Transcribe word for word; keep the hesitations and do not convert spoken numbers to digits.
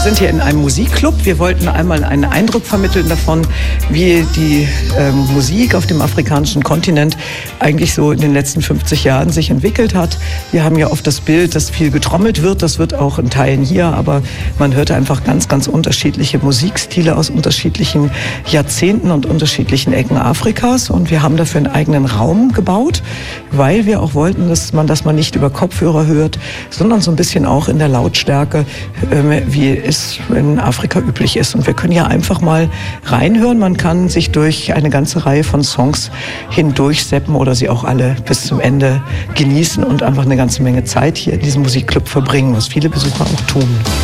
sind hier in einem Musikclub. Wir wollten einmal einen Eindruck vermitteln davon, wie die ähm, Musik auf dem afrikanischen Kontinent eigentlich so in den letzten fünfzig Jahren sich entwickelt hat. Wir haben ja oft das Bild, dass viel getrommelt wird. Das wird auch in Teilen hier, aber man hört einfach ganz, ganz unterschiedliche Musikstile aus unterschiedlichen Jahrzehnten und unterschiedlichen Ecken Afrikas. Und wir haben dafür einen eigenen Raum gebaut, weil wir auch wollten, dass man das mal nicht über Kopfhörer hört, sondern so ein bisschen auch in der Lautstärke, äh, wie es in Afrika üblich ist. Und wir können ja einfach mal reinhören. Man kann sich durch eine ganze Reihe von Songs hindurchseppen oder sie auch alle bis zum Ende genießen und einfach eine ganze Menge Zeit hier in diesem Musikclub verbringen, was viele Besucher auch tun.